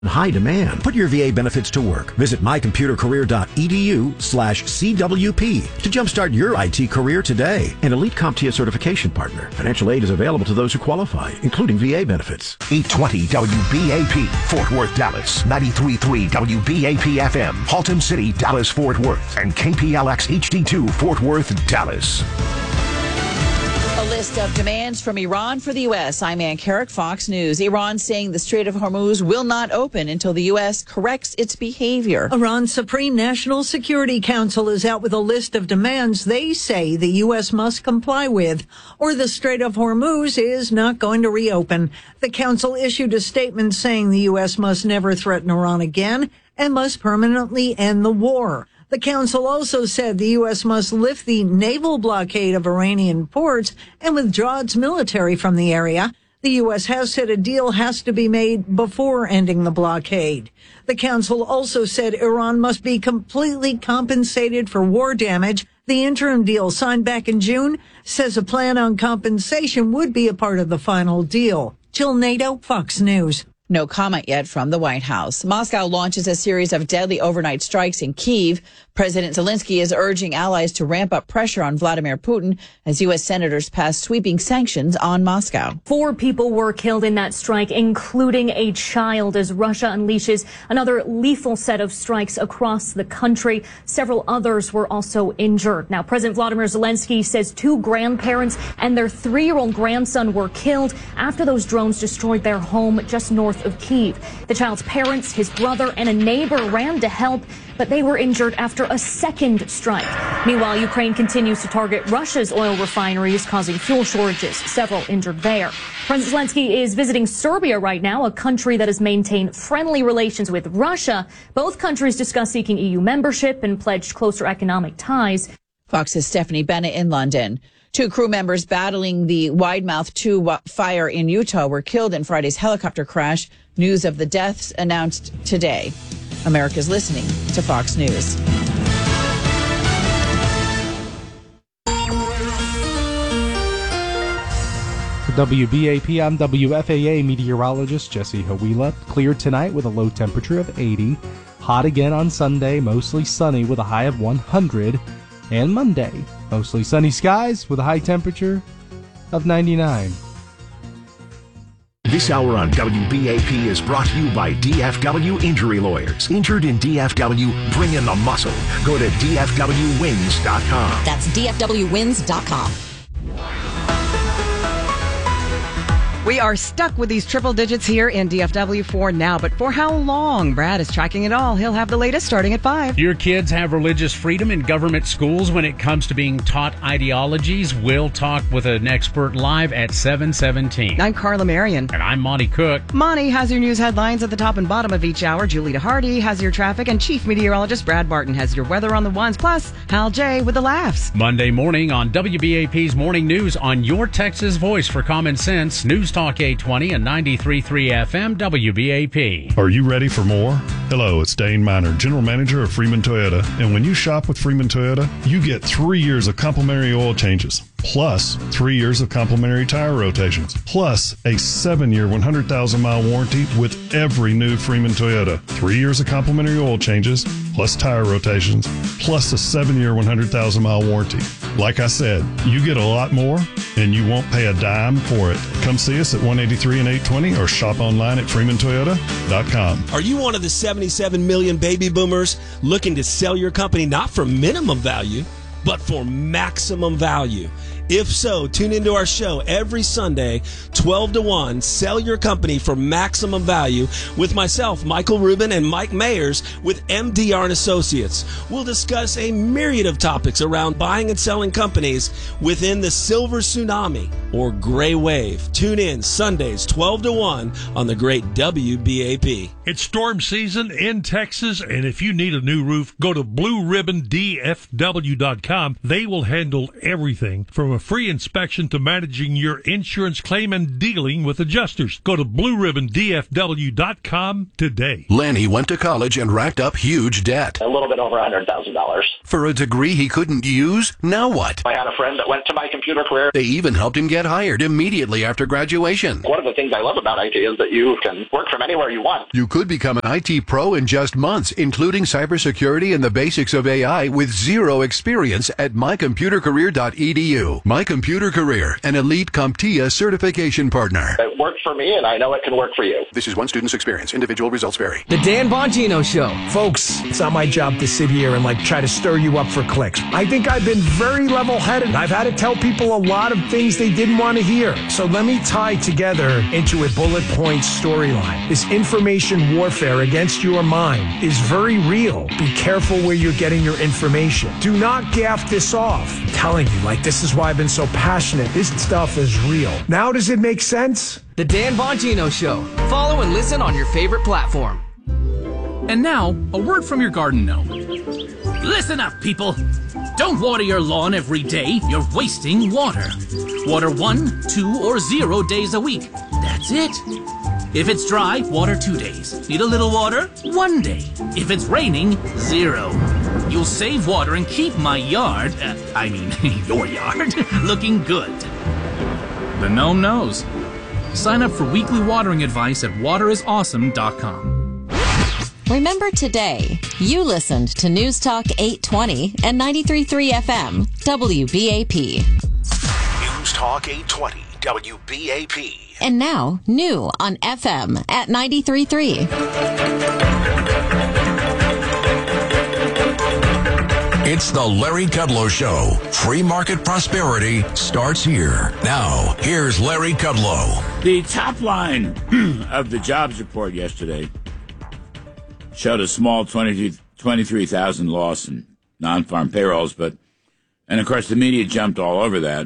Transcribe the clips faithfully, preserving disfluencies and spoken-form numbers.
High demand. Put your V A benefits to work. Visit mycomputercareer.edu slash CWP to jumpstart your I T career today. An elite CompTIA certification partner. Financial aid is available to those who qualify, including V A benefits. eight twenty W B A P, Fort Worth, Dallas. ninety-three point three W B A P F M, Haltom City, Dallas, Fort Worth. And K P L X H D two, Fort Worth, Dallas. A list of demands from Iran for the U S. I'm Ann Carrick, Fox News. Iran saying the Strait of Hormuz will not open until the U S corrects its behavior. Iran's Supreme National Security Council is out with a list of demands they say the U S must comply with, or the Strait of Hormuz is not going to reopen. The council issued a statement saying the U S must never threaten Iran again and must permanently end the war. The council also said the U S must lift the naval blockade of Iranian ports and withdraw its military from the area. The U S has said a deal has to be made before ending the blockade. The council also said Iran must be completely compensated for war damage. The interim deal signed back in June says a plan on compensation would be a part of the final deal. Jill Nato, Fox News. No comment yet from the White House. Moscow launches a series of deadly overnight strikes in Kyiv. President Zelensky is urging allies to ramp up pressure on Vladimir Putin as U S senators pass sweeping sanctions on Moscow. Four people were killed in that strike, including a child, as Russia unleashes another lethal set of strikes across the country. Several others were also injured. Now, President Vladimir Zelensky says two grandparents and their three-year-old grandson were killed after those drones destroyed their home just north of Kyiv. The child's parents, his brother, and a neighbor ran to help, but they were injured after a second strike. Meanwhile, Ukraine continues to target Russia's oil refineries, causing fuel shortages, several injured there. President Zelensky is visiting Serbia right now, a country that has maintained friendly relations with Russia. Both countries discuss seeking E U membership and pledged closer economic ties. Fox's Stephanie Bennett in London. Two crew members battling the Widemouth two fire in Utah were killed in Friday's helicopter crash. News of the deaths announced today. America's listening to Fox News. For W B A P, I'm W F A A meteorologist Jesse Hawila. Clear tonight with a low temperature of eighty. Hot again on Sunday, mostly sunny with a high of one hundred. And Monday, mostly sunny skies with a high temperature of ninety-nine. This hour on W B A P is brought to you by D F W Injury Lawyers. Injured in D F W, bring in the muscle. Go to D F W wins dot com. That's D F W wins dot com. We are stuck with these triple digits here in D F W for now, but for how long? Brad is tracking it all. He'll have the latest starting at five. Your kids have religious freedom in government schools when it comes to being taught ideologies. We'll talk with an expert live at seven seventeen. I'm Carla Marion. And I'm Monty Cook. Monty has your news headlines at the top and bottom of each hour. Julita Hardy has your traffic, and Chief Meteorologist Brad Barton has your weather on the ones. Plus, Hal J with the laughs. Monday morning on W B A P's Morning News on your Texas voice for common sense. News Talk eight twenty and ninety-three point three F M W B A P. Are you ready for more? Hello, it's Dane Miner, General Manager of Freeman Toyota. And when you shop with Freeman Toyota, you get three years of complimentary oil changes, plus three years of complimentary tire rotations, plus a seven-year, one hundred thousand mile warranty with every new Freeman Toyota. Three years of complimentary oil changes, plus tire rotations, plus a seven-year, one hundred thousand mile warranty. Like I said, you get a lot more, and you won't pay a dime for it. Come see us at one eighty-three and eight twenty or shop online at freeman toyota dot com. Are you one of the seventy-seven million baby boomers looking to sell your company not for minimum value, but for maximum value? If so, tune into our show every Sunday, twelve to one, Sell Your Company for Maximum Value, with myself, Michael Rubin, and Mike Mayers with M D R and Associates. We'll discuss a myriad of topics around buying and selling companies within the silver tsunami or gray wave. Tune in Sundays, twelve to one on the great W B A P. It's storm season in Texas, and if you need a new roof, go to blue ribbon D F W dot com. They will handle everything from a free inspection to managing your insurance claim and dealing with adjusters. Go to blue ribbon d f w dot com today. Lanny went to college and racked up huge debt. A little bit over one hundred thousand dollars. For a degree he couldn't use? Now what? I had a friend that went to My Computer Career. They even helped him get hired immediately after graduation. One of the things I love about I T is that you can work from anywhere you want. You could become an I T pro in just months, including cybersecurity and the basics of A I with zero experience at my computer career dot e d u. My Computer Career, an elite CompTIA certification partner. It worked for me, and I know it can work for you. This is one student's experience. Individual results vary. The Dan Bongino Show. Folks, it's not my job to sit here and like try to stir you up for clicks. I think I've been very level-headed. I've had to tell people a lot of things they didn't want to hear. So let me tie together into a bullet point storyline. This information warfare against your mind is very real. Be careful where you're getting your information. Do not gaff this off. I'm telling you, like, this is why I've been so passionate. This stuff is real. Now does it make sense? The Dan Bongino Show. Follow and listen on your favorite platform. And now, a word from your garden gnome. Listen up, people. Don't water your lawn every day. You're wasting water. Water one, two, or zero days a week. That's it. If it's dry, water two days. Need a little water? One day. If it's raining, zero. You'll save water and keep my yard, uh, I mean, your yard, looking good. The gnome knows. Sign up for weekly watering advice at water is awesome dot com. Remember today, you listened to News Talk eight twenty and ninety-three point three F M, W B A P. News Talk eight twenty, W B A P. And now, new on F M at ninety-three point three. It's the Larry Kudlow Show. Free market prosperity starts here. Now, here's Larry Kudlow. The top line of the jobs report yesterday showed a small twenty-three thousand loss in non-farm payrolls, but, and of course the media jumped all over that,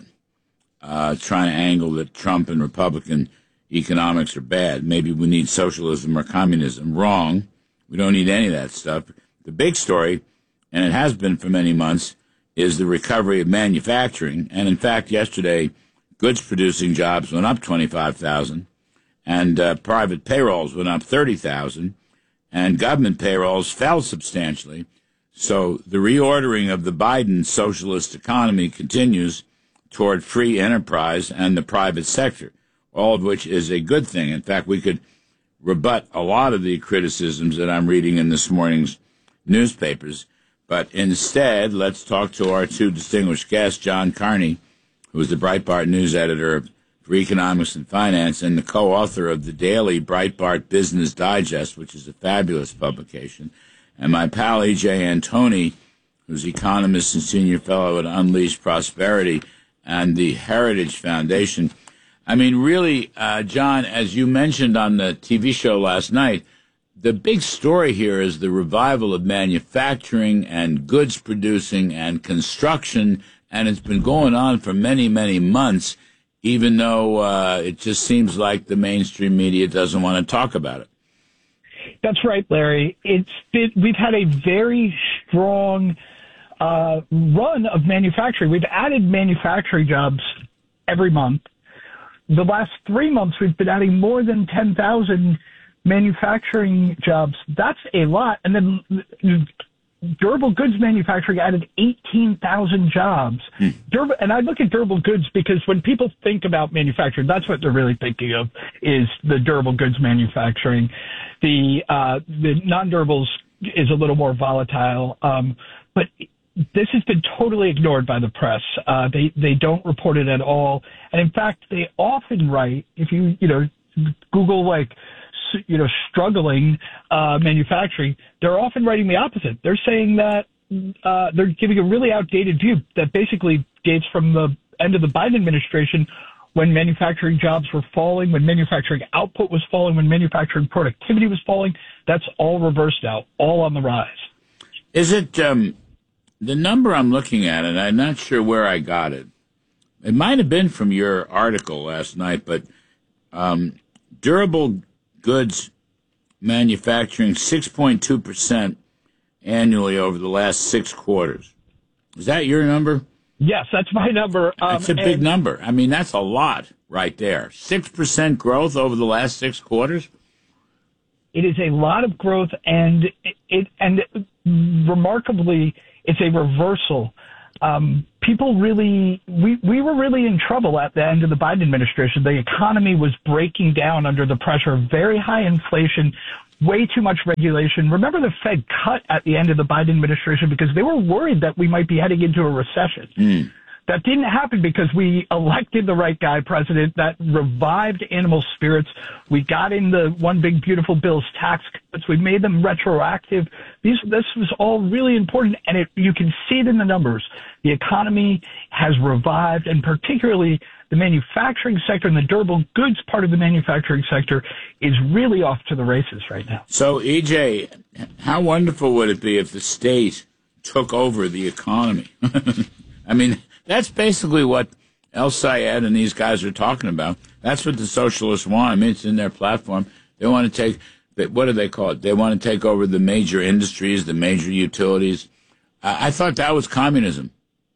uh, trying to angle that Trump and Republican economics are bad. Maybe we need socialism or communism. Wrong. We don't need any of that stuff. The big story, and it has been for many months, is the recovery of manufacturing. And in fact, yesterday, goods-producing jobs went up twenty-five thousand, and uh, private payrolls went up thirty thousand, and government payrolls fell substantially. So the reordering of the Biden socialist economy continues toward free enterprise and the private sector, all of which is a good thing. In fact, we could rebut a lot of the criticisms that I'm reading in this morning's newspapers. But instead, let's talk to our two distinguished guests, John Carney, who is the Breitbart news editor for economics and finance and the co-author of the daily Breitbart Business Digest, which is a fabulous publication, and my pal E J Antoni, who's economist and senior fellow at Unleash Prosperity and the Heritage Foundation. I mean, really, uh, John, as you mentioned on the T V show last night, the big story here is the revival of manufacturing and goods producing and construction, and it's been going on for many, many months, even though uh, it just seems like the mainstream media doesn't want to talk about it. That's right, Larry. It's been, we've had a very strong uh, run of manufacturing. We've added manufacturing jobs every month. The last three months, we've been adding more than ten thousand manufacturing jobs. That's a lot. And then durable goods manufacturing added eighteen thousand jobs. Hmm. Durable, and I look at durable goods because when people think about manufacturing, that's what they're really thinking of is the durable goods manufacturing. The, uh, the non-durables is a little more volatile. Um, but this has been totally ignored by the press. Uh, they, they don't report it at all. And in fact, they often write, if you, you know, Google like, you know, struggling uh, manufacturing, they're often writing the opposite. They're saying that uh, they're giving a really outdated view that basically dates from the end of the Biden administration when manufacturing jobs were falling, when manufacturing output was falling, when manufacturing productivity was falling. That's all reversed now, all on the rise. Is it um, the number I'm looking at, and I'm not sure where I got it. It might have been from your article last night, but um, durable goods manufacturing six point two percent annually over the last six quarters. Is that your number? Yes, that's my number. Um, that's a big and- number. I mean, that's a lot right there. six percent growth over the last six quarters? It is a lot of growth, and it, it and remarkably, it's a reversal. Um, people really, we, we were really in trouble at the end of the Biden administration. The economy was breaking down under the pressure of very high inflation, way too much regulation. Remember, the Fed cut at the end of the Biden administration because they were worried that we might be heading into a recession. Mm. That didn't happen because we elected the right guy president that revived animal spirits. We got in the one big beautiful bill's tax cuts. We made them retroactive. These, this was all really important, and it, you can see it in the numbers. The economy has revived, and particularly the manufacturing sector and the durable goods part of the manufacturing sector is really off to the races right now. So, E J, how wonderful would it be if the state took over the economy? I mean, that's basically what El Sayed and these guys are talking about. That's what the socialists want. I mean, it's in their platform. They want to take, what do they call it? They want to take over the major industries, the major utilities. Uh, I thought that was communism.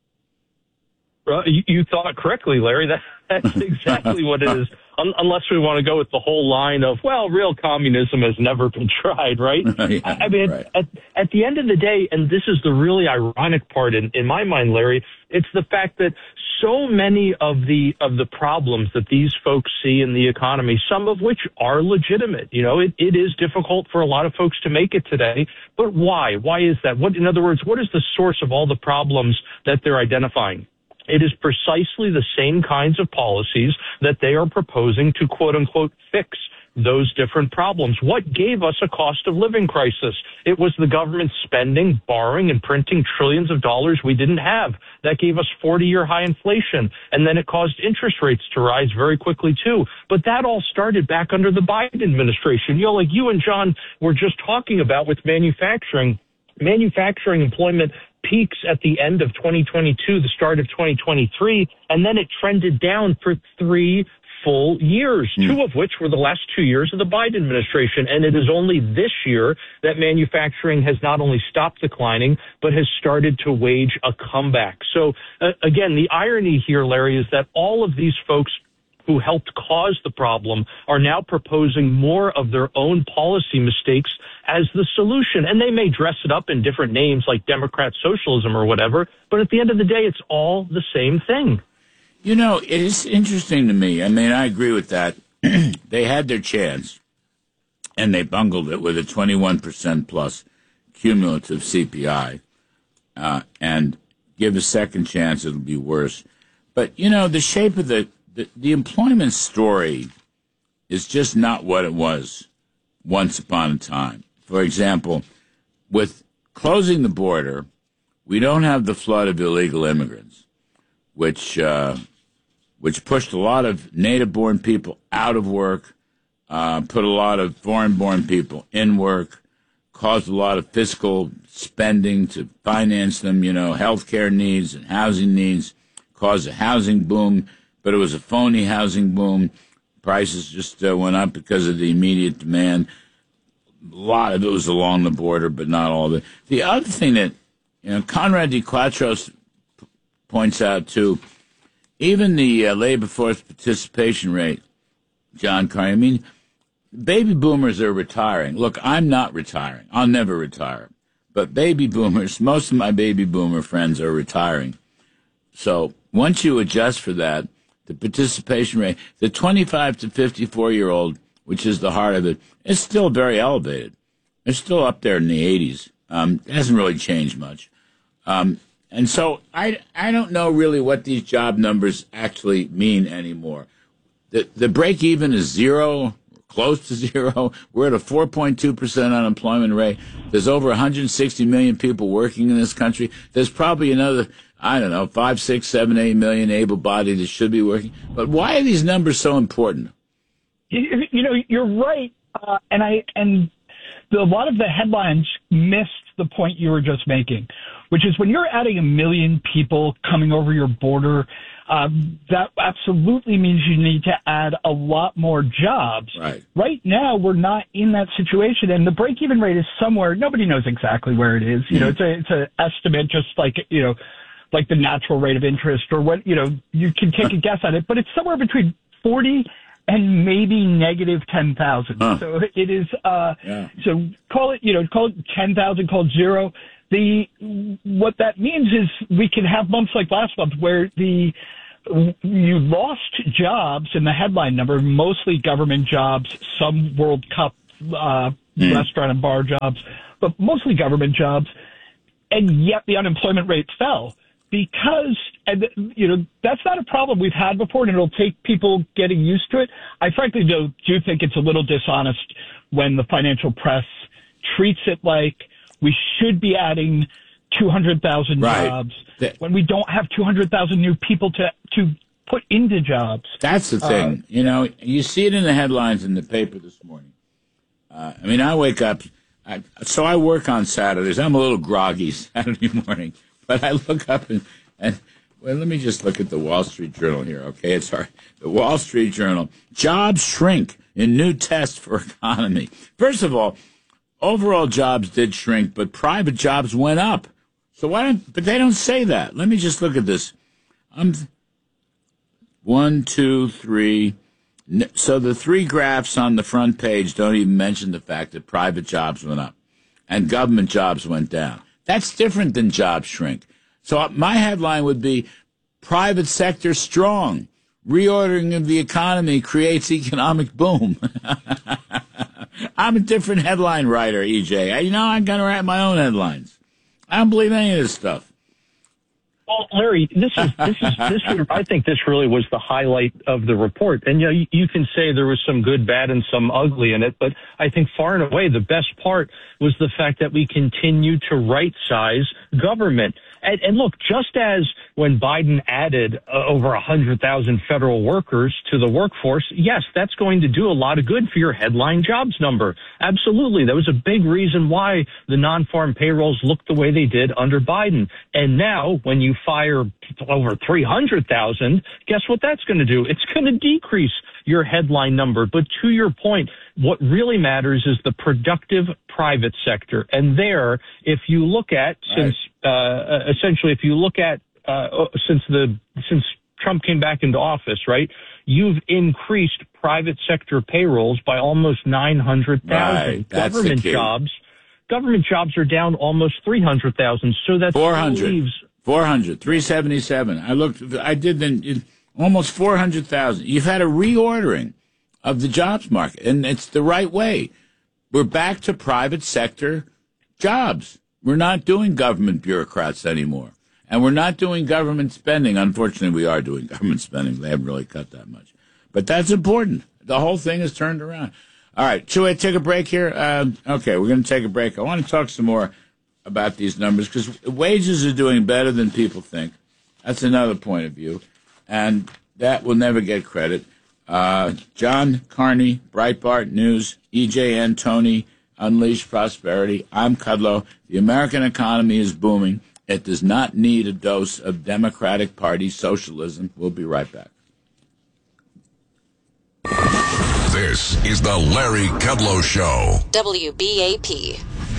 Well, you, you thought correctly, Larry. That, that's exactly what it is. Un- unless we want to go with the whole line of, well, real communism has never been tried, right? yeah, I, I mean, right. at, at the end of the day, and this is the really ironic part in, in my mind, Larry, it's the fact that so many of the of the problems that these folks see in the economy, some of which are legitimate, you know, it, it is difficult for a lot of folks to make it today. But why? Why is that? What, in other words, what is the source of all the problems that they're identifying? It is precisely the same kinds of policies that they are proposing to, quote unquote, fix those different problems. What gave us a cost of living crisis? It was the government spending, borrowing, and printing trillions of dollars we didn't have. That gave us forty-year high inflation, and then it caused interest rates to rise very quickly, too. But that all started back under the Biden administration. You know, like you and John were just talking about with manufacturing. Manufacturing employment peaks at the end of twenty twenty-two, the start of twenty twenty-three, and then it trended down for three full years, mm. two of which were the last two years of the Biden administration. And it is only this year that manufacturing has not only stopped declining, but has started to wage a comeback. So, uh, again, the irony here, Larry, is that all of these folks who helped cause the problem are now proposing more of their own policy mistakes as the solution. And they may dress it up in different names like Democrat socialism or whatever, but at the end of the day, it's all the same thing. You know, it is interesting to me. I mean, I agree with that. They had their chance, and they bungled it with a twenty-one percent plus cumulative C P I. Uh, and give a second chance, it'll be worse. But, you know, the shape of the, the, the employment story is just not what it was once upon a time. For example, with closing the border, we don't have the flood of illegal immigrants, which uh, which pushed a lot of native-born people out of work, uh, put a lot of foreign-born people in work, caused a lot of fiscal spending to finance them, you know, healthcare needs and housing needs, caused a housing boom, but it was a phony housing boom. Prices just uh, went up because of the immediate demand. A lot of it was along the border, but not all of it. The other thing that, you know, Conrad D. Quatros p- points out, too, even the uh, labor force participation rate, John Carney, I mean, baby boomers are retiring. Look, I'm not retiring. I'll never retire. But baby boomers, most of my baby boomer friends are retiring. So once you adjust for that, the participation rate, the twenty-five to fifty-four-year-old, which is the heart of it, is still very elevated. It's still up there in the eighties. Um, it hasn't really changed much. Um, and so I, I don't know really what these job numbers actually mean anymore. The, the break-even is zero, close to zero. We're at a four point two percent unemployment rate. There's over one hundred sixty million people working in this country. There's probably another, I don't know, five, six, seven, eight million able-bodied that should be working. But why are these numbers so important? You, you know, you're right, uh, and I and the, a lot of the headlines missed the point you were just making, which is when you're adding a million people coming over your border, uh, that absolutely means you need to add a lot more jobs. Right. Right now, we're not in that situation, and the break-even rate is somewhere. Nobody knows exactly where it is. You know, it's a it's an estimate, just like you know. like the natural rate of interest or what, you know, you can take a guess at it, but it's somewhere between forty and maybe negative ten thousand. Huh. So it is, uh, yeah. so call it, you know, call it ten thousand, call it zero. The, what that means is we can have months like last month where the, you lost jobs in the headline number, mostly government jobs, some World Cup, uh, mm. restaurant and bar jobs, but mostly government jobs. And yet the unemployment rate fell because, and you know, that's not a problem we've had before, and it'll take people getting used to it. I frankly do, do think it's a little dishonest when the financial press treats it like we should be adding two hundred thousand right. jobs that, when we don't have two hundred thousand new people to, to put into jobs. That's the thing. Uh, you know, you see it in the headlines in the paper this morning. Uh, I mean, I wake up, I, so I work on Saturdays. I'm a little groggy Saturday morning, but I look up and, and well, let me just look at the Wall Street Journal here, okay? It's our, the Wall Street Journal. Jobs shrink in new test for economy. First of all, overall jobs did shrink, but private jobs went up. So why don't, but they don't say that. Let me just look at this. Um, one, two, three. So the three graphs on the front page don't even mention the fact that private jobs went up and government jobs went down. That's different than jobs shrink. So my headline would be private sector strong. Reordering of the economy creates economic boom. I'm a different headline writer, E J. I, you know, I'm going to write my own headlines. I don't believe any of this stuff. Well, Larry, this is this is this. I think this really was the highlight of the report. And you know, you, you can say there was some good, bad, and some ugly in it, but I think far and away the best part was the fact that we continue to right-size government. And, and look, just as when Biden added uh, over one hundred thousand federal workers to the workforce, yes, that's going to do a lot of good for your headline jobs number. Absolutely. That was a big reason why the non-farm payrolls looked the way they did under Biden. And now when you fire over three hundred thousand, guess what that's going to do? It's going to decrease your headline number. But to your point, what really matters is the productive private sector. And there, if you look at, since uh, essentially, if you look at uh, since the since Trump came back into office, right, you've increased private sector payrolls by almost nine hundred thousand. Right, government jobs, government jobs are down almost three hundred thousand. So that four hundred, leaves four hundred, three seventy-seven. I looked, I did then almost four hundred thousand. You've had a reordering of the jobs market, and it's the right way. We're back to private sector jobs. We're not doing government bureaucrats anymore. And we're not doing government spending. Unfortunately, we are doing government spending. They haven't really cut that much. But that's important. The whole thing is turned around. All right. Should we take a break here? Uh, okay, we're going to take a break. I want to talk some more about these numbers because wages are doing better than people think. That's another point of view. And that will never get credit. Uh, John Carney, Breitbart News, E J Antoni, Unleash Prosperity. I'm Kudlow. The American economy is booming. It does not need a dose of Democratic Party socialism. We'll be right back. This is the Larry Kudlow Show. W B A P.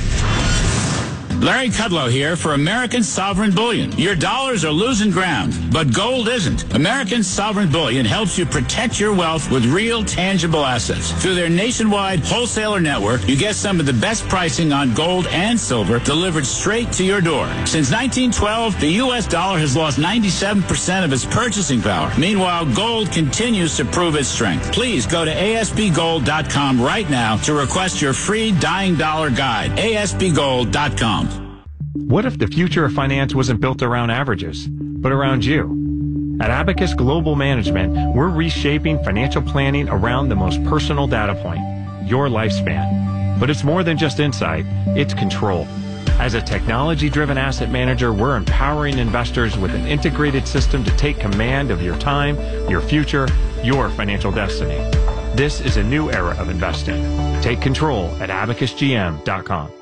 Larry Kudlow here for American Sovereign Bullion. Your dollars are losing ground, but gold isn't. American Sovereign Bullion helps you protect your wealth with real, tangible assets. Through their nationwide wholesaler network, you get some of the best pricing on gold and silver delivered straight to your door. Since nineteen twelve, the U S dollar has lost ninety-seven percent of its purchasing power. Meanwhile, gold continues to prove its strength. Please go to A S B gold dot com right now to request your free Dying Dollar Guide. A S B gold dot com. What if the future of finance wasn't built around averages, but around you? At Abacus Global Management, we're reshaping financial planning around the most personal data point, your lifespan. But it's more than just insight, it's control. As a technology-driven asset manager, we're empowering investors with an integrated system to take command of your time, your future, your financial destiny. This is a new era of investing. Take control at abacus g m dot com.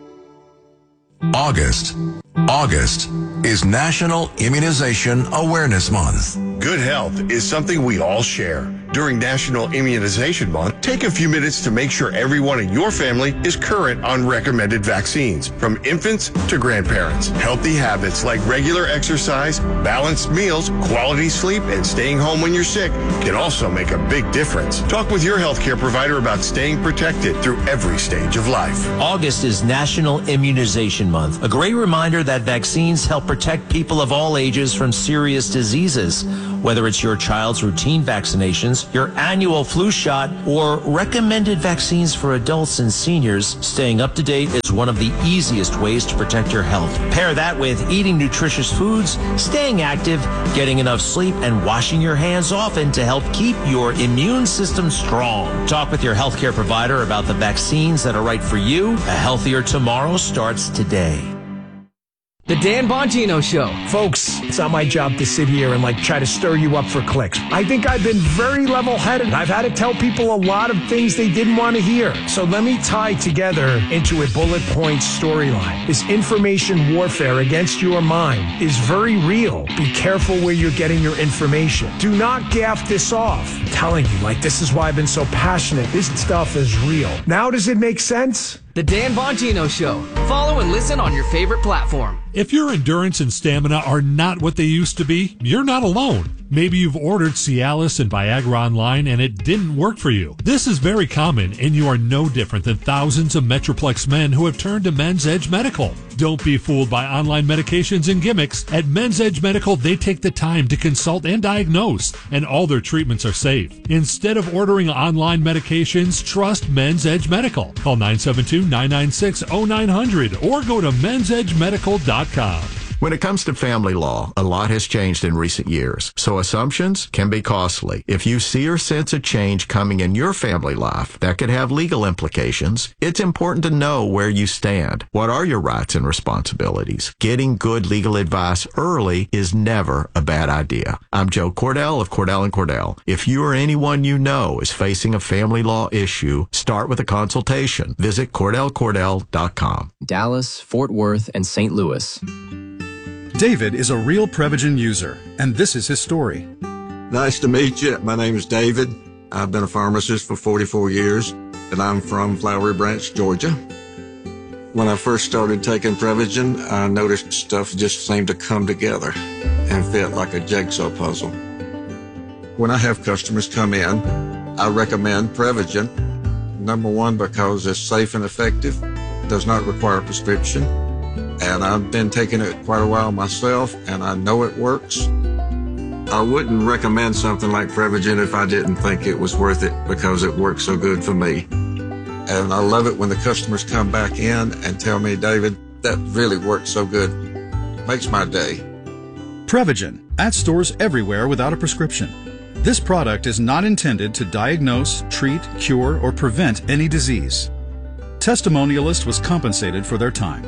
August. August is National Immunization Awareness Month. Good health is something we all share. During National Immunization Month, take a few minutes to make sure everyone in your family is current on recommended vaccines, from infants to grandparents. Healthy habits like regular exercise, balanced meals, quality sleep, and staying home when you're sick can also make a big difference. Talk with your healthcare provider about staying protected through every stage of life. August is National Immunization Month, a great reminder that vaccines help protect people of all ages from serious diseases. Whether it's your child's routine vaccinations, your annual flu shot, or recommended vaccines for adults and seniors, staying up to date is one of the easiest ways to protect your health. Pair that with eating nutritious foods, staying active, getting enough sleep, and washing your hands often to help keep your immune system strong. Talk with your healthcare provider about the vaccines that are right for you. A healthier tomorrow starts today. The Dan Bongino Show. Folks, it's not my job to sit here and like try to stir you up for clicks. I think I've been very level-headed. I've had to tell people a lot of things they didn't want to hear. So let me tie together into a bullet point storyline. This information warfare against your mind is very real. Be careful where you're getting your information. Do not gaff this off. I'm telling you, like, this is why I've been so passionate. This stuff is real. Now does it make sense? The Dan Bongino Show. Follow and listen on your favorite platform. If your endurance and stamina are not what they used to be, you're not alone. Maybe you've ordered Cialis and Viagra online and it didn't work for you. This is very common, and you are no different than thousands of Metroplex men who have turned to Men's Edge Medical. Don't be fooled by online medications and gimmicks. At Men's Edge Medical, they take the time to consult and diagnose, and all their treatments are safe. Instead of ordering online medications, trust Men's Edge Medical. Call nine seven two, nine nine six, zero nine zero zero or go to mens edge medical dot com. When it comes to family law, a lot has changed in recent years, so assumptions can be costly. If you see or sense a change coming in your family life that could have legal implications, it's important to know where you stand. What are your rights and responsibilities? Getting good legal advice early is never a bad idea. I'm Joe Cordell of Cordell and Cordell. If you or anyone you know is facing a family law issue, start with a consultation. Visit cordell cordell dot com. Dallas, Fort Worth, and Saint Louis. David is a real Prevagen user, and this is his story. Nice to meet you. My name is David. I've been a pharmacist for forty-four years, and I'm from Flowery Branch, Georgia. When I first started taking Prevagen, I noticed stuff just seemed to come together and fit like a jigsaw puzzle. When I have customers come in, I recommend Prevagen. Number one, because it's safe and effective, does not require a prescription. And I've been taking it quite a while myself, and I know it works. I wouldn't recommend something like Prevagen if I didn't think it was worth it, because it works so good for me. And I love it when the customers come back in and tell me, David, that really works so good. Makes my day. Prevagen, at stores everywhere without a prescription. This product is not intended to diagnose, treat, cure, or prevent any disease. Testimonialist was compensated for their time.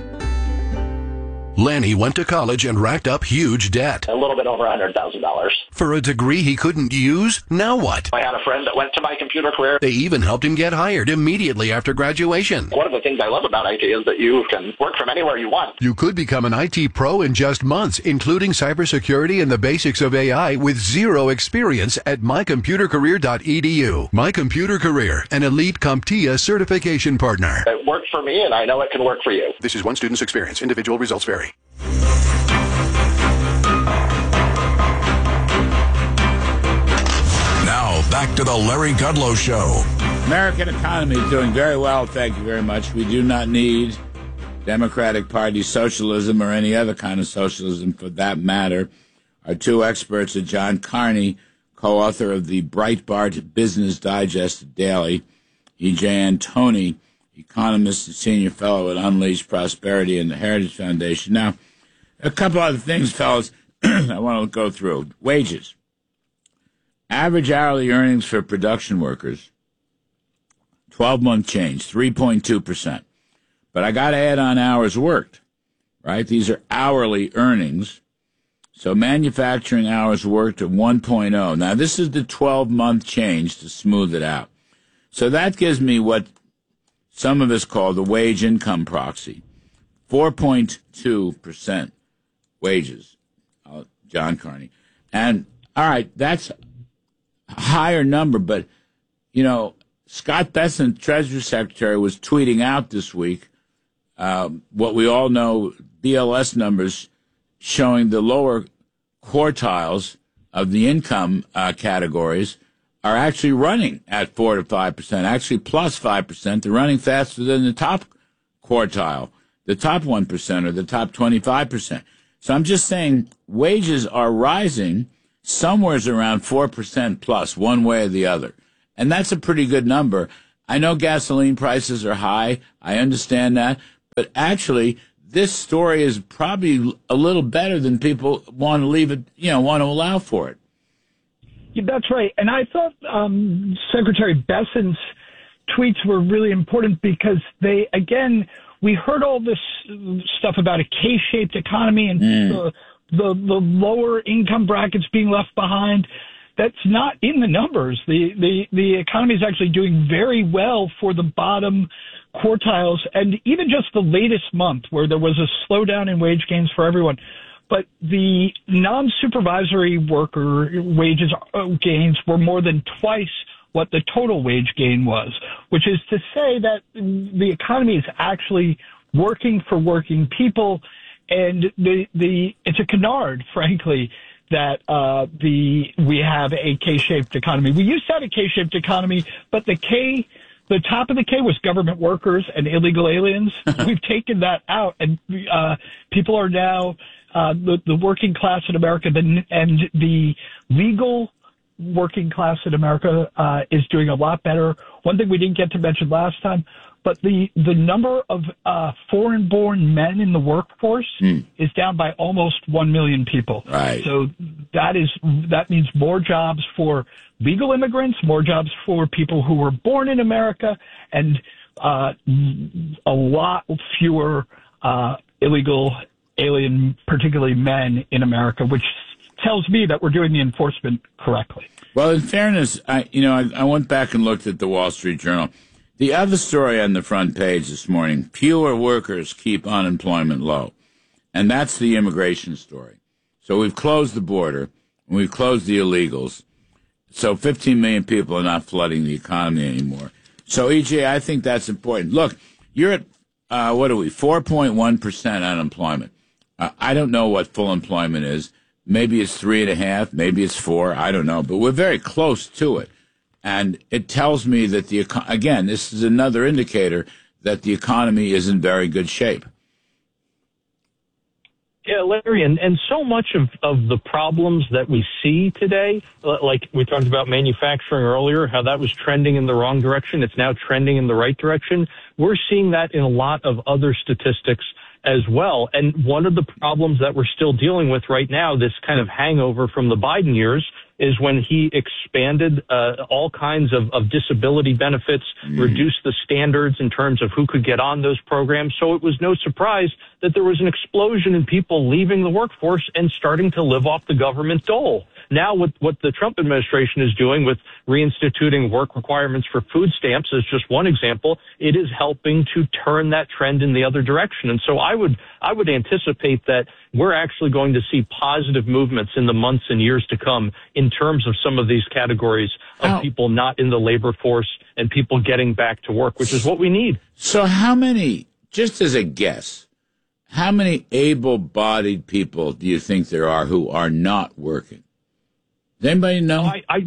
Lanny went to college and racked up huge debt. A little bit over one hundred thousand dollars. For a degree he couldn't use? Now what? I had a friend that went to My Computer Career. They even helped him get hired immediately after graduation. One of the things I love about I T is that you can work from anywhere you want. You could become an I T pro in just months, including cybersecurity and the basics of A I with zero experience at my computer career dot e d u. My Computer Career, an elite CompTIA certification partner. It worked for me, and I know it can work for you. This is one student's experience. Individual results vary. Now, back to the Larry Kudlow Show. American economy is doing very well, thank you very much. We do not need Democratic Party socialism or any other kind of socialism for that matter. Our two experts are John Carney, co-author of the Breitbart Business Digest Daily, E J Antoni, economist and senior fellow at Unleash Prosperity and the Heritage Foundation. Now, a couple other things, fellas, I want to go through. Wages. Average hourly earnings for production workers, twelve-month change, three point two percent. But I got to add on hours worked, right? These are hourly earnings. So manufacturing hours worked at one point oh. Now, this is the twelve-month change to smooth it out. So that gives me what some of us call the wage income proxy, four point two percent wages, uh, John Carney. And, all right, that's higher number. But, you know, Scott Bessent, Treasury Secretary, was tweeting out this week uh, what we all know, B L S numbers showing the lower quartiles of the income uh, categories are actually running at four to five percent, actually plus five percent. They're running faster than the top quartile, the top one percent or the top twenty-five percent. So I'm just saying wages are rising somewhere around four percent plus, one way or the other. And that's a pretty good number. I know gasoline prices are high. I understand that. But actually, this story is probably a little better than people want to leave it, you know, want to allow for it. Yeah, that's right. And I thought um, Secretary Bessent's tweets were really important because they, again, we heard all this stuff about a K-shaped economy and mm. the, the the lower income brackets being left behind. That's not in the numbers. The, the, the economy is actually doing very well for the bottom quartiles, and even just the latest month where there was a slowdown in wage gains for everyone. But the non-supervisory worker wages gains were more than twice what the total wage gain was, which is to say that the economy is actually working for working people, and the the it's a canard, frankly, that uh, the we have a K-shaped economy. We used to have a K-shaped economy, but the K, the top of the K was government workers and illegal aliens. We've taken that out, and uh, people are now uh, the, the working class in America, the, and the legal working class in America uh, is doing a lot better. One thing we didn't get to mention last time, but the, the number of uh, foreign-born men in the workforce mm. is down by almost one million people. Right. So that is that means more jobs for legal immigrants, more jobs for people who were born in America, and uh, a lot fewer uh, illegal alien, particularly men in America, which tells me that we're doing the enforcement correctly. Well, in fairness, I you know I, I went back and looked at the Wall Street Journal. The other story on the front page this morning, fewer workers keep unemployment low. And that's the immigration story. So we've closed the border, and we've closed the illegals. So fifteen million people are not flooding the economy anymore. So, E J, I think that's important. Look, you're at, uh, what are we, four point one percent unemployment. Uh, I don't know what full employment is. Maybe it's three and a half, maybe it's four, I don't know. But we're very close to it. And it tells me that, the again, this is another indicator that the economy is in very good shape. Yeah, Larry, and, and so much of, of the problems that we see today, like we talked about manufacturing earlier, how that was trending in the wrong direction, it's now trending in the right direction. We're seeing that in a lot of other statistics as well. And one of the problems that we're still dealing with right now, this kind of hangover from the Biden years, is when he expanded uh, all kinds of, of disability benefits, mm. reduced the standards in terms of who could get on those programs. So it was no surprise that there was an explosion in people leaving the workforce and starting to live off the government dole. Now, with what the Trump administration is doing with reinstituting work requirements for food stamps is just one example. It is helping to turn that trend in the other direction. And so I would I would anticipate that we're actually going to see positive movements in the months and years to come in terms of some of these categories of how, people not in the labor force and people getting back to work, which is what we need. So how many, just as a guess, how many able-bodied people do you think there are who are not working? Does anybody know? I, I,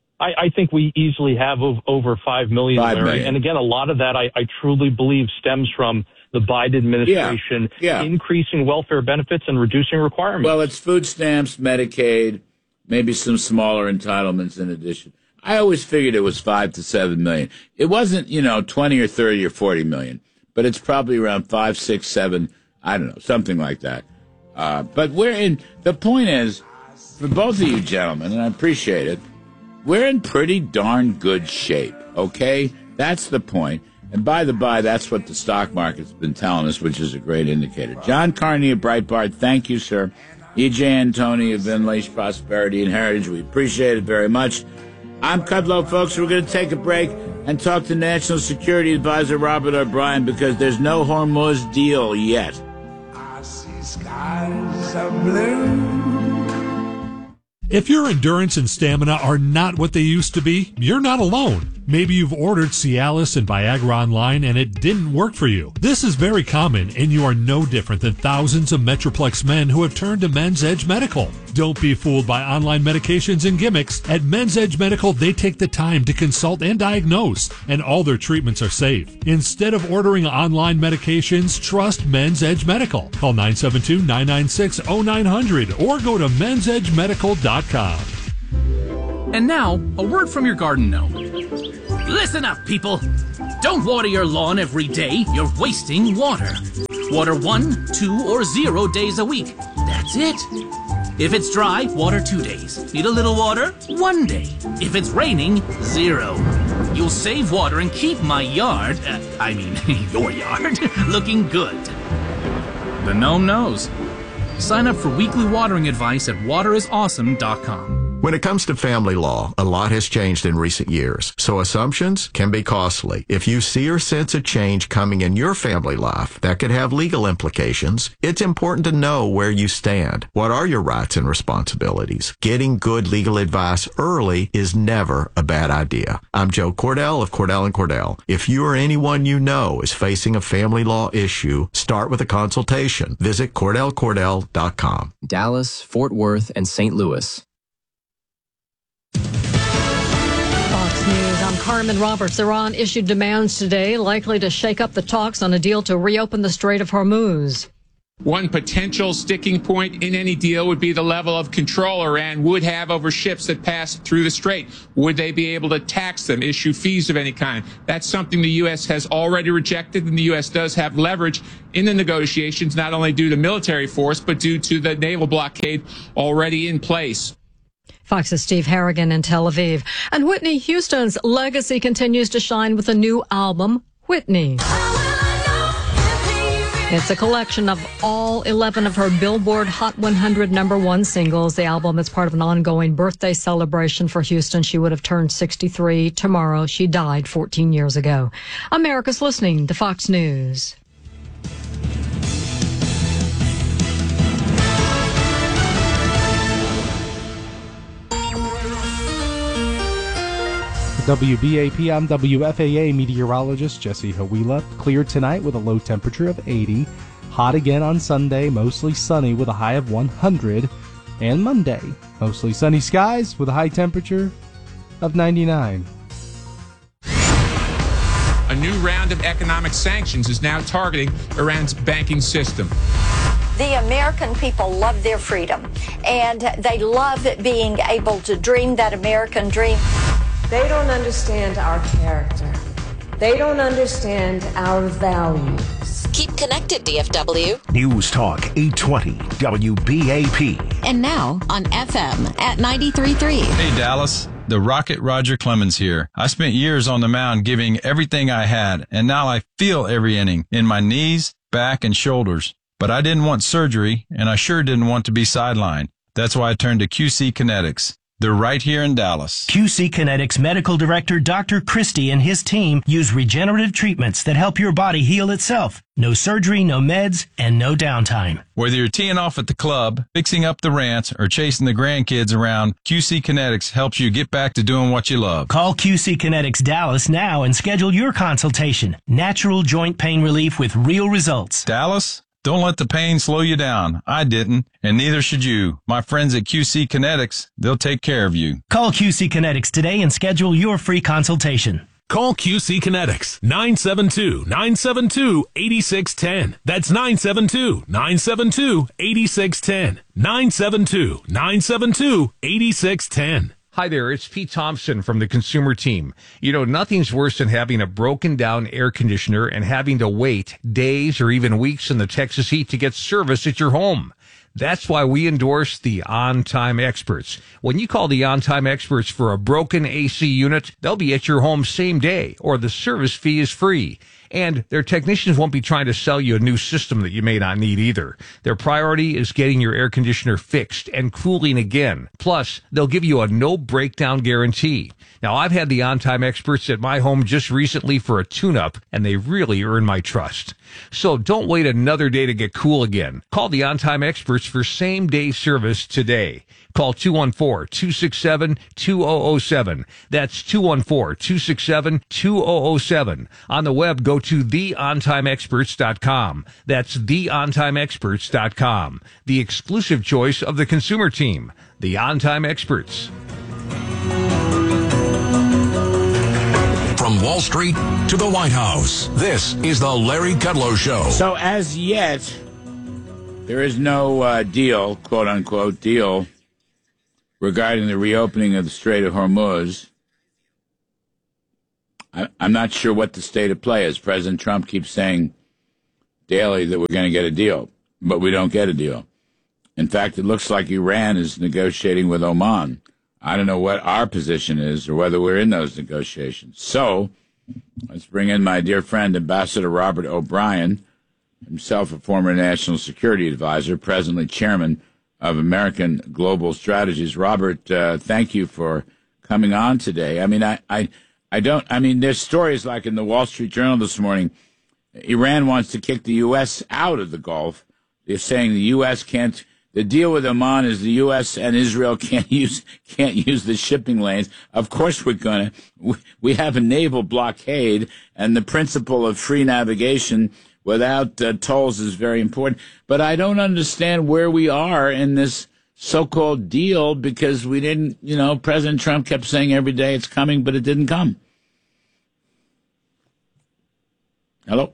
I think we easily have over five million, Five Larry. million. And again, a lot of that I, I truly believe stems from the Biden administration yeah, yeah. increasing welfare benefits and reducing requirements. Well, it's food stamps, Medicaid, maybe some smaller entitlements in addition. I always figured it was five to seven million. It wasn't, you know, twenty or thirty or forty million, but it's probably around five, six, seven. I don't know, something like that. Uh, but we're in. The point is, for both of you gentlemen, and I appreciate it, we're in pretty darn good shape. Okay, that's the point. And by the by, that's what the stock market's been telling us, which is a great indicator. John Carney of Breitbart, thank you, sir. E J Antoni of Unleash Prosperity and Heritage, we appreciate it very much. I'm Kudlow, folks. We're going to take a break and talk to National Security Advisor Robert O'Brien because there's no Hormuz deal yet. I see skies of blue. If your endurance and stamina are not what they used to be, you're not alone. Maybe you've ordered Cialis and Viagra online and it didn't work for you. This is very common, and you are no different than thousands of Metroplex men who have turned to Men's Edge Medical. Don't be fooled by online medications and gimmicks. At Men's Edge Medical, they take the time to consult and diagnose, and all their treatments are safe. Instead of ordering online medications, trust Men's Edge Medical. Call nine seven two, nine nine six, zero nine zero zero or go to mens edge medical dot com. And now, a word from your garden gnome. Listen up, people. Don't water your lawn every day. You're wasting water. Water one, two, or zero days a week. That's it. If it's dry, water two days. Need a little water? One day. If it's raining, zero. You'll save water and keep my yard, uh, I mean, your yard, looking good. The gnome knows. Sign up for weekly watering advice at water is awesome dot com. When it comes to family law, a lot has changed in recent years, so assumptions can be costly. If you see or sense a change coming in your family life that could have legal implications, it's important to know where you stand. What are your rights and responsibilities? Getting good legal advice early is never a bad idea. I'm Joe Cordell of Cordell and Cordell. If you or anyone you know is facing a family law issue, start with a consultation. Visit cordell cordell dot com. Dallas, Fort Worth, and Saint Louis. Fox News, I'm Carmen Roberts. Iran issued demands today, likely to shake up the talks on a deal to reopen the Strait of Hormuz. One potential sticking point in any deal would be the level of control Iran would have over ships that pass through the strait. Would they be able to tax them, issue fees of any kind? That's something the U S has already rejected, and the U S does have leverage in the negotiations, not only due to military force, but due to the naval blockade already in place. Fox's Steve Harrigan in Tel Aviv. And Whitney Houston's legacy continues to shine with a new album, Whitney. It's a collection of all eleven of her Billboard Hot one hundred number one singles. The album is part of an ongoing birthday celebration for Houston. She would have turned sixty-three tomorrow. She died fourteen years ago. America's listening to Fox News. W B A P, I'm W F A A meteorologist Jesse Hawila. Clear tonight with a low temperature of eighty. Hot again on Sunday, mostly sunny with a high of one hundred. And Monday, mostly sunny skies with a high temperature of ninety-nine. A new round of economic sanctions is now targeting Iran's banking system. The American people love their freedom, and they love being able to dream that American dream. They don't understand our character. They don't understand our values. Keep connected, D F W. News Talk eight twenty W B A P. And now on F M at ninety-three point three. Hey, Dallas. The Rocket Roger Clemens here. I spent years on the mound giving everything I had, and now I feel every inning in my knees, back, and shoulders. But I didn't want surgery, and I sure didn't want to be sidelined. That's why I turned to Q C Kinetics. They're right here in Dallas. Q C Kinetics Medical Director Doctor Christie and his team use regenerative treatments that help your body heal itself. No surgery, no meds, and no downtime. Whether you're teeing off at the club, fixing up the ranch, or chasing the grandkids around, Q C Kinetics helps you get back to doing what you love. Call Q C Kinetics Dallas now and schedule your consultation. Natural joint pain relief with real results. Dallas? Don't let the pain slow you down. I didn't, and neither should you. My friends at Q C Kinetics, they'll take care of you. Call Q C Kinetics today and schedule your free consultation. Call Q C Kinetics, nine seven two, nine seven two, eight six one zero. That's nine seven two, nine seven two, eight six one zero. nine seven two, nine seven two, eight six one zero. Hi there, it's Pete Thompson from the Consumer Team. You know, nothing's worse than having a broken down air conditioner and having to wait days or even weeks in the Texas heat to get service at your home. That's why we endorse the On Time Experts. When you call the On Time Experts for a broken A C unit, they'll be at your home same day, or the service fee is free. And their technicians won't be trying to sell you a new system that you may not need either. Their priority is getting your air conditioner fixed and cooling again. Plus, they'll give you a no breakdown guarantee. Now, I've had the on-time experts at my home just recently for a tune-up, and they really earn my trust. So don't wait another day to get cool again. Call the on-time experts for same-day service today. Call two one four, two six seven, two zero zero seven. That's two one four, two six seven, two zero zero seven. On the web, go to the on time experts dot com. That's the on time experts dot com. The exclusive choice of the consumer team, the On-Time Experts. From Wall Street to the White House, this is the Larry Kudlow Show. So as yet, there is no uh, deal, quote-unquote deal, regarding the reopening of the Strait of Hormuz. I, I'm not sure what the state of play is. President Trump keeps saying daily that we're going to get a deal, but we don't get a deal. In fact, it looks like Iran is negotiating with Oman. I don't know what our position is or whether we're in those negotiations. So let's bring in my dear friend, Ambassador Robert O'Brien, himself a former national security advisor, presently chairman of American Global Strategies. Robert, uh, thank you for coming on today. I mean, I, I, I don't, I mean, there's stories like in the Wall Street Journal this morning, Iran wants to kick the U S out of the Gulf. They're saying the U S can't, the deal with Oman is the U S and Israel can't use, can't use the shipping lanes. Of course we're gonna, we, we have a naval blockade, and the principle of free navigation without uh, tolls is very important. But I don't understand where we are in this so-called deal, because we didn't, you know, President Trump kept saying every day it's coming, but it didn't come. Hello?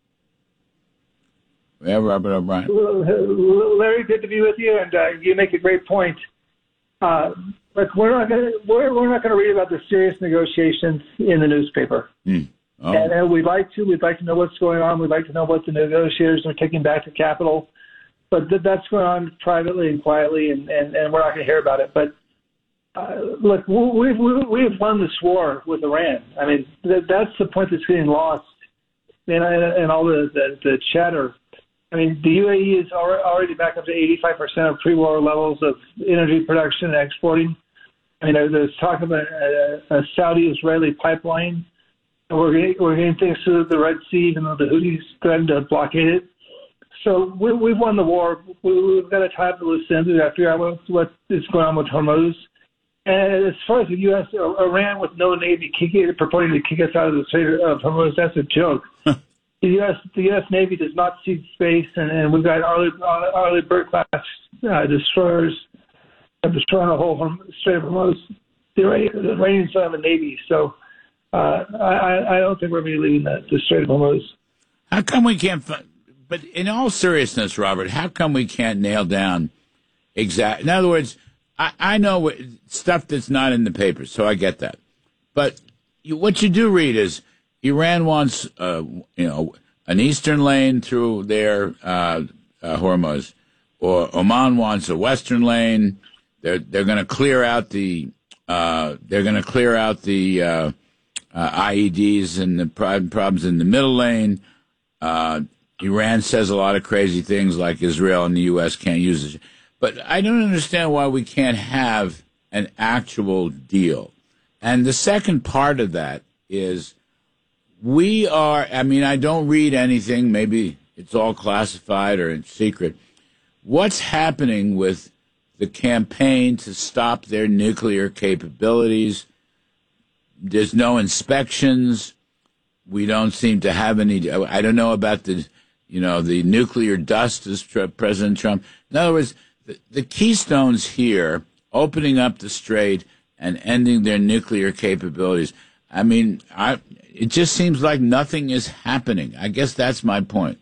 We have Robert O'Brien. Larry, good to be with you, and uh, you make a great point. Uh, but we're not going to we're, we're not going to read about the serious negotiations in the newspaper. Mm. Oh. And, and we'd like to. We'd like to know what's going on. We'd like to know what the negotiators are taking back to Capitol. But th- that's going on privately and quietly, and, and, and we're not going to hear about it. But uh, look, we've we've won this war with Iran. I mean, th- that's the point that's getting lost in, in all the, the, the chatter. I mean, the U A E is already back up to eighty-five percent of pre-war levels of energy production and exporting. I mean, there's talk about a, a Saudi-Israeli pipeline. We're getting, we're getting things through the Red Sea, even though the Houthis threatened to blockade it. So we, we've won the war. We, we've got to tie up the loose ends. We've got to figure out what, what is going on with Hormuz. And as far as the U S, Iran with no navy kicking, purporting to kick us out of the Strait of Hormuz, that's a joke. The U S the U S Navy does not cede space, and, and we've got Arleigh, Arleigh Burke-class uh, destroyers uh, destroying the whole Strait of Hormuz. The Iranians don't have a navy, so uh, I, I don't think we're really leaving the, the Strait of Hormuz. How come we can't? But in all seriousness, Robert, how come we can't nail down exact? In other words, I, I know stuff that's not in the papers, so I get that. But you, what you do read is, Iran wants, uh, you know, an eastern lane through their uh, uh, Hormuz, or Oman wants a western lane. They're they're going to clear out the uh, they're going to clear out the uh, uh, I E Ds and the problems in the middle lane. Uh, Iran says a lot of crazy things like Israel and the U S can't use it, but I don't understand why we can't have an actual deal. And the second part of that is, we are, I mean, I don't read anything. Maybe it's all classified or in secret. What's happening with the campaign to stop their nuclear capabilities? There's no inspections. We don't seem to have any. I don't know about the, you know, the nuclear dust, as President Trump. In other words, the, the keystones here, opening up the strait and ending their nuclear capabilities. I mean, I. It just seems like nothing is happening. I guess that's my point.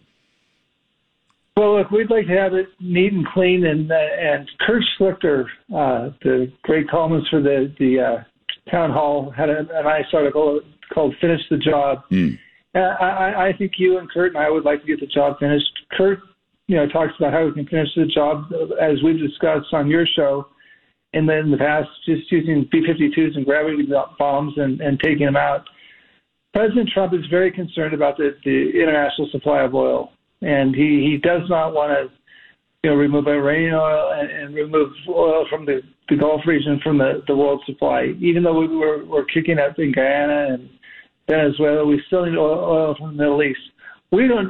Well, look, we'd like to have it neat and clean. And uh, and Kurt Schlichter, uh, the great columnist for the the uh, town hall, had a, a nice article called "Finish the Job." Mm. Uh, I, I think you and Kurt and I would like to get the job finished. Kurt, you know, talks about how we can finish the job, as we've discussed on your show, and then in the past, just using B fifty-twos and gravity bombs and, and taking them out. President Trump is very concerned about the, the international supply of oil, and he, he does not want to, you know, remove Iranian oil and, and remove oil from the, the Gulf region from the, the world supply. Even though we were, we're kicking up in Guyana and Venezuela, we still need oil, oil from the Middle East. We don't.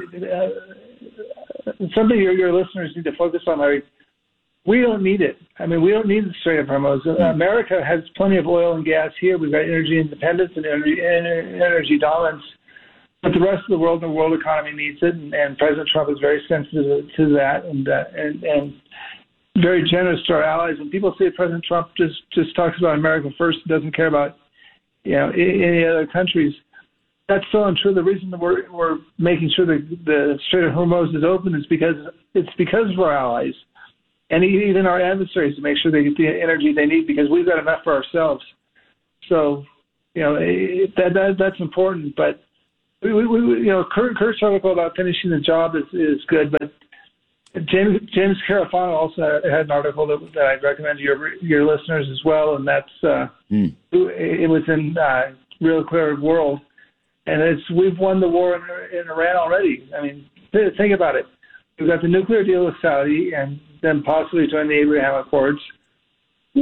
Uh, something your, your listeners need to focus on, Larry. We don't need it. I mean, we don't need the Strait of Hormuz. America has plenty of oil and gas here. We've got energy independence and energy, energy dominance. But the rest of the world and the world economy needs it, and, and President Trump is very sensitive to that and, uh, and and very generous to our allies. And people say President Trump just, just talks about America first and doesn't care about, you know, any other countries. That's so untrue. The reason that we're, we're making sure that the Strait of Hormuz is open is because it's because of our allies. And even our adversaries, to make sure they get the energy they need, because we've got enough for ourselves. So, you know, it, that, that that's important. But we, we, we, you know, Kurt, Kurt's article about finishing the job is, is good. But James James Carafano also had an article that, that I'd recommend to your your listeners as well, and that's uh, mm. it was in uh, Real Clear World, and it's we've won the war in, in Iran already. I mean, th- think about it. We've got the nuclear deal with Saudi, and then possibly join the Abraham Accords. We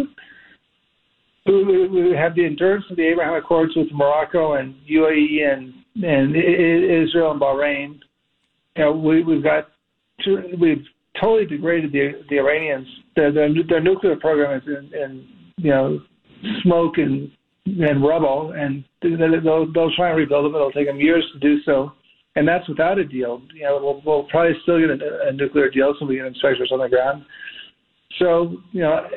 have the endurance of the Abraham Accords with Morocco and U A E and, and Israel and Bahrain. You know, we, we've got we've totally degraded the the Iranians. Their, their, their nuclear program is in, in you know smoke and and rubble, and they'll they'll try and rebuild them. It'll take them years to do so. And that's without a deal. You know, we'll, we'll probably still get a, a nuclear deal, so we get inspectors on the ground. So, you know,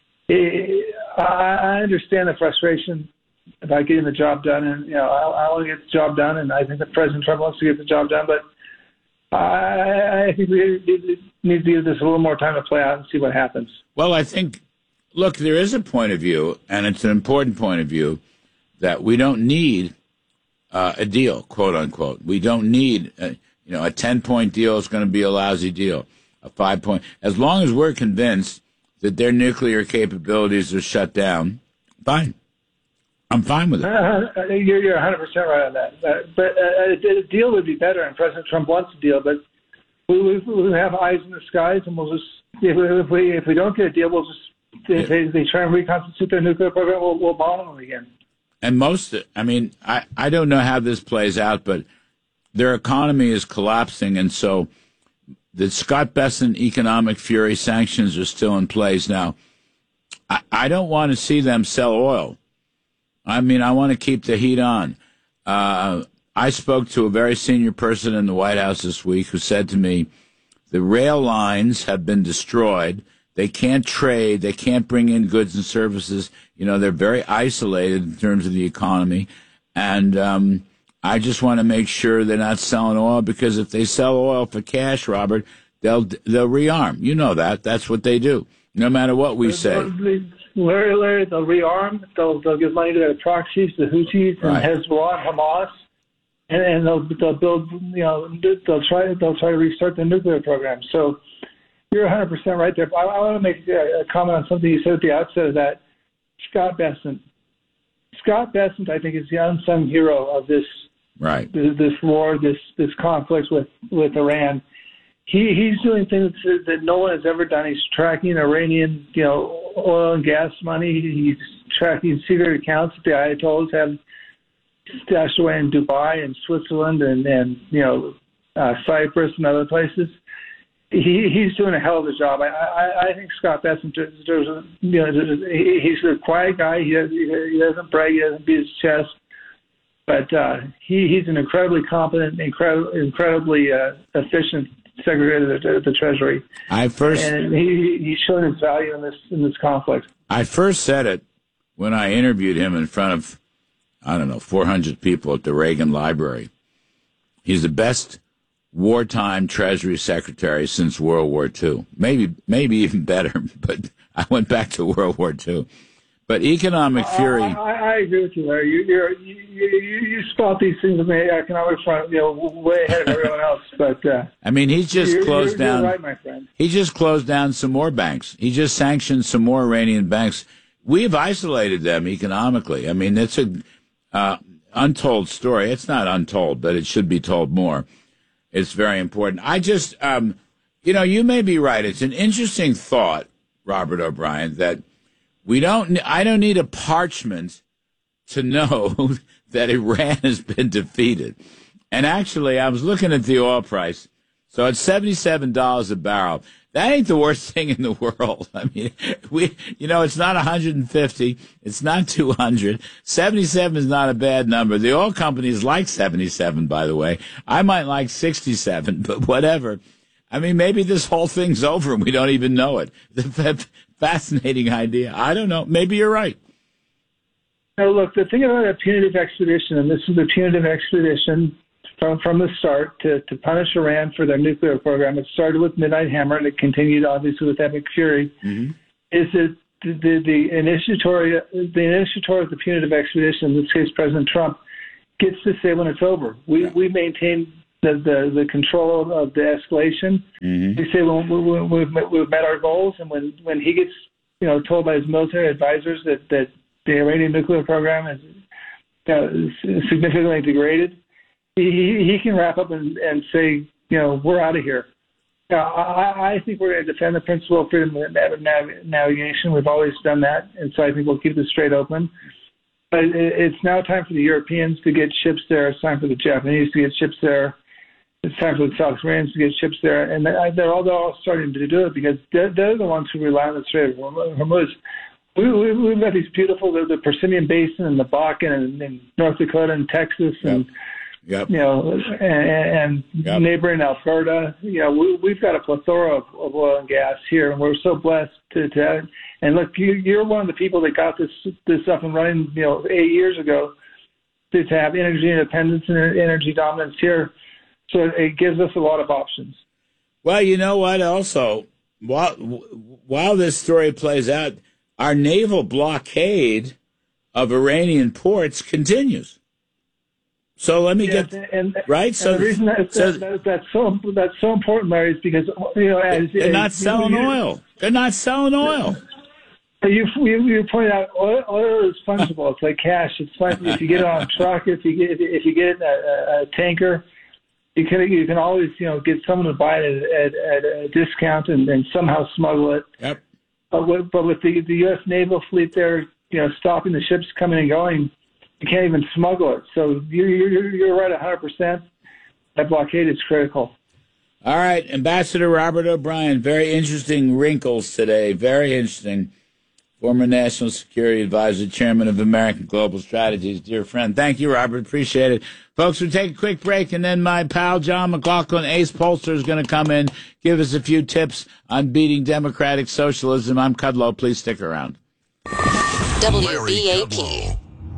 it, I, I understand the frustration about getting the job done, and you know, I, I want to get the job done, and I think that President Trump wants to get the job done. But I, I think we need to give this a little more time to play out and see what happens. Well, I think, look, there is a point of view, and it's an important point of view, that we don't need Uh, a deal, quote unquote. We don't need, a, you know, a ten-point deal is going to be a lousy deal. A five-point, as long as we're convinced that their nuclear capabilities are shut down, fine. I'm fine with it. Uh, you're, you're one hundred percent right on that. Uh, but uh, a, a deal would be better, and President Trump wants a deal. But we, we, we have eyes in the skies, and we'll just if we if we, if we don't get a deal, we'll just if they, they try and reconstitute their nuclear program, we'll, we'll bomb them again. And most, I mean, I, I don't know how this plays out, but their economy is collapsing. And so the Scott Bessent economic fury sanctions are still in place. Now, I, I don't want to see them sell oil. I mean, I want to keep the heat on. Uh, I spoke to a very senior person in the White House this week who said to me, the rail lines have been destroyed. They can't trade. They can't bring in goods and services. You know, they're very isolated in terms of the economy. And um, I just want to make sure they're not selling oil, because if they sell oil for cash, Robert, they'll they'll rearm. You know that. That's what they do, no matter what we say. Larry, Larry, they'll rearm. They'll, they'll give money to their proxies, the Houthis and right. Hezbollah and Hamas. And, and they'll, they'll build, you know, they'll try, they'll try to restart the nuclear program. So, you're one hundred percent right there. I, I want to make a, a comment on something you said at the outset of that. Scott Bessent. Scott Bessent, I think, is the unsung hero of this right. this, this war, this this conflict with, with Iran. He he's doing things that no one has ever done. He's tracking Iranian, you know, oil and gas money. He's tracking secret accounts that the Ayatollahs have stashed away in Dubai and Switzerland and and you know uh, Cyprus and other places. He he's doing a hell of a job. I I, I think Scott Bessent, you know, he's a quiet guy. He doesn't, he doesn't brag. He doesn't beat his chest. But uh, he he's an incredibly competent, incredible, incredibly uh, efficient Secretary of the, the Treasury. I first and he he's shown his value in this in this conflict. I first said it when I interviewed him in front of I don't know four hundred people at the Reagan Library. He's the best wartime Treasury Secretary since World War Two. Maybe, maybe even better, but I went back to World War Two. But economic fury. Uh, I, I agree with you, Larry. You, you're, you, you, you spot these things on the economic front, you know, way ahead of everyone else. But uh, I mean, he's just you're, closed you're, down. You're right, my friend. He just closed down some more banks. He just sanctioned some more Iranian banks. We've isolated them economically. I mean, it's a. Uh, untold story. It's not untold, but it should be told more. It's very important. I just, um, you know, you may be right. It's an interesting thought, Robert O'Brien, that we don't, I don't need a parchment to know that Iran has been defeated. And actually, I was looking at the oil price. So it's seventy-seven dollars a barrel. That ain't the worst thing in the world. I mean, we, you know, it's not one hundred fifty. It's not two hundred. seventy-seven is not a bad number. The oil companies like seventy-seven, by the way. I might like sixty-seven, but whatever. I mean, maybe this whole thing's over and we don't even know it. The fascinating idea. I don't know. Maybe you're right. No, look, the thing about a punitive expedition, and this is a punitive expedition from from the start to, to punish Iran for their nuclear program. It started with Midnight Hammer, and it continued, obviously, with Epic Fury. Mm-hmm. Is that the, the, the initiatory the initiatory of the punitive expedition, in this case, President Trump, gets to say when it's over. We yeah. we maintain the, the, the control of the escalation. Mm-hmm. We say when we, we, we've, met, we've met our goals, and when, when he gets you know told by his military advisors that, that the Iranian nuclear program is you know, significantly degraded, he, he can wrap up and, and say, you know, we're out of here. Now, I, I think we're going to defend the principle of freedom of navigation. We've always done that, and so I think we'll keep the strait open. But it, it's now time for the Europeans to get ships there. It's time for the Japanese to get ships there. It's time for the South Koreans to get ships there. And they're all, they're all starting to do it because they're, they're the ones who rely on the Strait of Hormuz. We, we, we've got these beautiful, the, the Persimmon Basin and the Bakken and, and North Dakota and Texas and, yep. you know, and, and yep. neighboring Alberta. You know, we, we've got a plethora of, of oil and gas here, and we're so blessed to, to have it. And look, you, you're one of the people that got this this up and running, you know, eight years ago to, to have energy independence and energy dominance here. So it gives us a lot of options. Well, you know what? Also, while while this story plays out, our naval blockade of Iranian ports continues. So let me yes, get and, right. And so the reason that, so, that, that's so that's so important, Larry, is because you know as, they're as, not selling you, oil. They're not selling oil. You, you you pointed out oil, oil is fungible. It's like cash. It's fun if you get it on a truck. If you get if you get it in a, a tanker, you can you can always you know get someone to buy it at, at, at a discount and, and somehow smuggle it. Yep. But with, but with the, the U S naval fleet there, you know, stopping the ships coming and going, you can't even smuggle it. So you're, you're, you're right one hundred percent. That blockade is critical. All right. Ambassador Robert O'Brien, very interesting wrinkles today. Very interesting. Former National Security Advisor, Chairman of American Global Strategies. Dear friend, thank you, Robert. Appreciate it. Folks, we'll take a quick break, and then my pal John McLaughlin, Ace Pollster, is going to come in, give us a few tips on beating democratic socialism. I'm Kudlow. Please stick around. W B A P.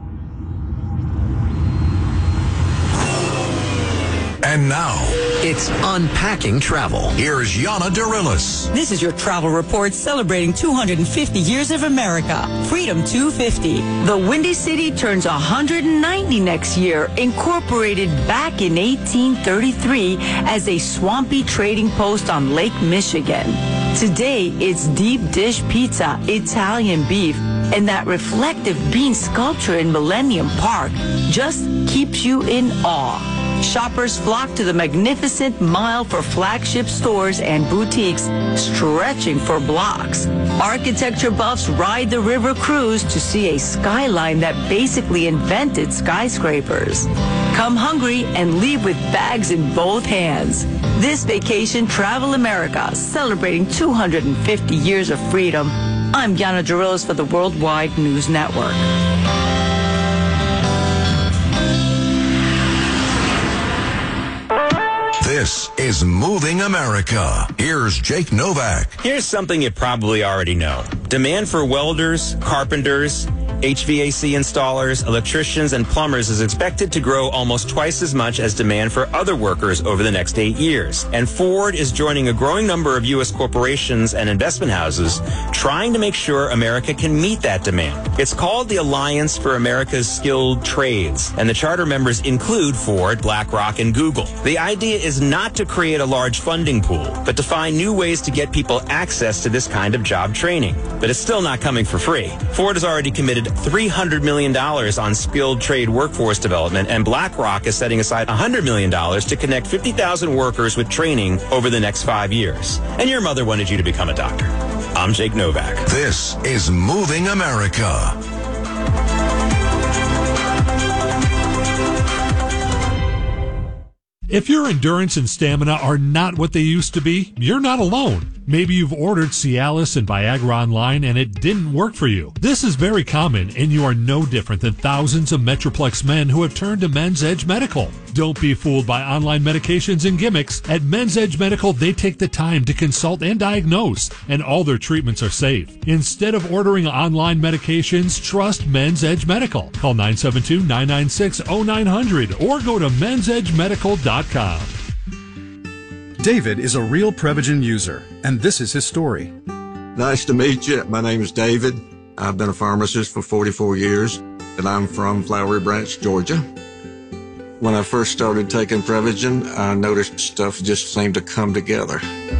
And now, it's Unpacking Travel. Here's Yana Darilis. This is your travel report celebrating two hundred fifty years of America. Freedom two fifty. The Windy City turns one hundred ninety next year, incorporated back in eighteen thirty-three as a swampy trading post on Lake Michigan. Today, it's deep dish pizza, Italian beef, and that reflective bean sculpture in Millennium Park just keeps you in awe. Shoppers flock to the magnificent mile for flagship stores and boutiques stretching for blocks. Architecture buffs ride the river cruise to see a skyline that basically invented skyscrapers. Come hungry and leave with bags in both hands. This vacation, Travel America, celebrating two hundred fifty years of freedom. I'm Yana Darilis for the Worldwide News Network. This is Moving America. Here's Jake Novak. Here's something you probably already know. Demand for welders, carpenters, H V A C installers, electricians, and plumbers is expected to grow almost twice as much as demand for other workers over the next eight years. And Ford is joining a growing number of U S corporations and investment houses trying to make sure America can meet that demand. It's called the Alliance for America's Skilled Trades, and the charter members include Ford, BlackRock, and Google. The idea is not to create a large funding pool, but to find new ways to get people access to this kind of job training. But it's still not coming for free. Ford has already committed three hundred million dollars on skilled trade workforce development, and BlackRock is setting aside one hundred million dollars to connect fifty thousand workers with training over the next five years. And your mother wanted you to become a doctor. I'm Jake Novak. This is Moving America. If your endurance and stamina are not what they used to be, you're not alone. Maybe you've ordered Cialis and Viagra online and it didn't work for you. This is very common, and you are no different than thousands of Metroplex men who have turned to Men's Edge Medical. Don't be fooled by online medications and gimmicks. At Men's Edge Medical, they take the time to consult and diagnose, and all their treatments are safe. Instead of ordering online medications, trust Men's Edge Medical. Call nine seven two, nine nine six, zero nine zero zero or go to mens edge medical dot com. David is a real Prevagen user, and this is his story. Nice to meet you. My name is David. I've been a pharmacist for forty-four years, and I'm from Flowery Branch, Georgia. When I first started taking Prevagen, I noticed stuff just seemed to come together.